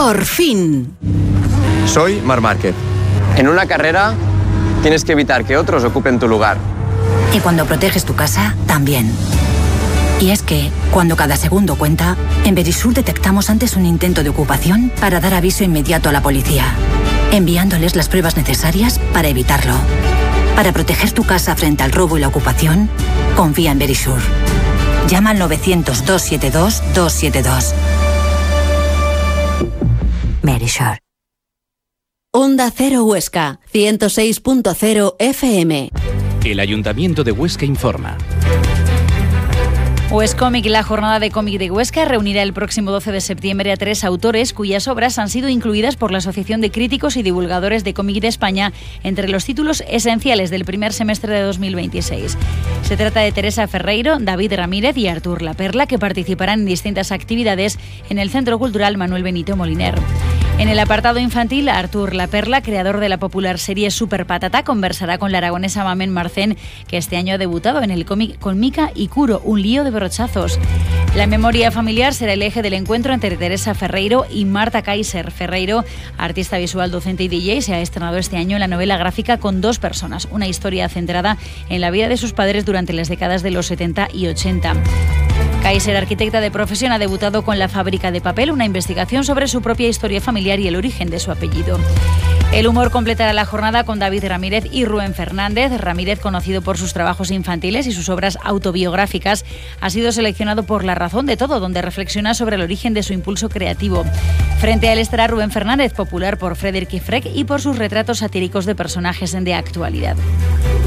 Por fin. Soy Marc Márquez. En una carrera tienes que evitar que otros ocupen tu lugar. Y cuando proteges tu casa, también. Y es que, cuando cada segundo cuenta, en Verisur detectamos antes un intento de ocupación para dar aviso inmediato a la policía, enviándoles las pruebas necesarias para evitarlo. Para proteger tu casa frente al robo y la ocupación, confía en Verisur. Llama al 900-272-272. Verisur. Onda Cero Huesca, 106.0 FM. El Ayuntamiento de Huesca informa. Huescomic, la jornada de cómic de Huesca, reunirá el próximo 12 de septiembre a 3 autores cuyas obras han sido incluidas por la Asociación de Críticos y Divulgadores de Cómic de España entre los títulos esenciales del primer semestre de 2026. Se trata de Teresa Ferreiro, David Ramírez y Artur Laperla, que participarán en distintas actividades en el Centro Cultural Manuel Benito Moliner. En el apartado infantil, Artur Laperla, creador de la popular serie Super Patata, conversará con la aragonesa Mamen Marcén, que este año ha debutado en el cómic con Mika y Kuro, un lío de brochazos. La memoria familiar será el eje del encuentro entre Teresa Ferreiro y Marta Kaiser. Ferreiro, artista visual, docente y DJ, se ha estrenado este año en la novela gráfica Con dos personas, una historia centrada en la vida de sus padres durante las décadas de los 70 y 80. Kaiser, arquitecta de profesión, ha debutado con La fábrica de papel, una investigación sobre su propia historia familiar y el origen de su apellido. El humor completará la jornada con David Ramírez y Rubén Fernández. Ramírez, conocido por sus trabajos infantiles y sus obras autobiográficas, ha sido seleccionado por La razón de todo, donde reflexiona sobre el origen de su impulso creativo. Frente a él estará Rubén Fernández, popular por Frederick y Freck y por sus retratos satíricos de personajes de actualidad.